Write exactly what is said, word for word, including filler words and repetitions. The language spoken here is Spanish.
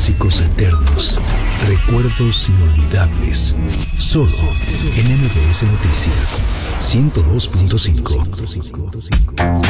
Clásicos eternos, recuerdos inolvidables. Solo en M B S Noticias ciento dos punto cinco.